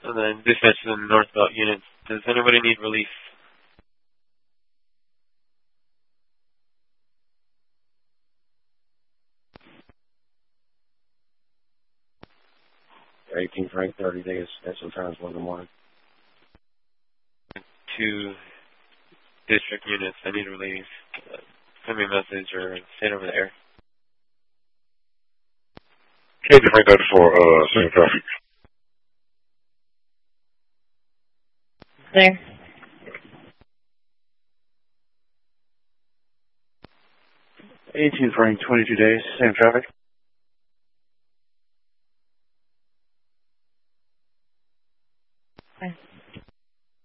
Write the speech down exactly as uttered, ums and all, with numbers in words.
And then dispatch to the northbound units. Does anybody need relief? eighteen Frank, thirty days, Central Times, one in the morning. Two district units, I need relief. Uh, send me a message or send over the air. eighteen Frank, thirty-four, uh, same traffic. There. eighteen Frank, twenty-two days, same traffic.